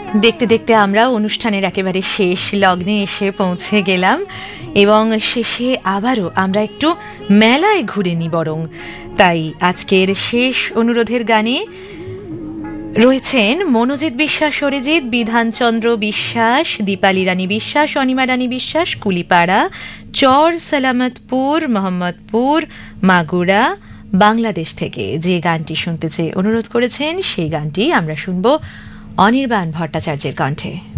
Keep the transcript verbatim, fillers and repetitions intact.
দেখতে দেখতে আমরা অনুষ্ঠানের একেবারে শেষ লগ্নে এসে পৌঁছে গেলাম এবং শেষে আবারও আমরা একটু মেলায় ঘুরে নি বরং। তাই আজকের শেষ অনুরোধের গানে রয়েছেন মনোজিৎ বিশ্বাস, অরিজিৎ, বিধানচন্দ্র বিশ্বাস, দীপালি রানী বিশ্বাস, অনিমা রানী বিশ্বাস, কুলিপাড়া, চর সালামতপুর, মোহাম্মদপুর, মাগুরা, বাংলাদেশ থেকে যে গানটি শুনতে চেয়ে অনুরোধ করেছেন সেই গানটি আমরা শুনব অনির্বাণ ভট্টাচার্যের কণ্ঠে।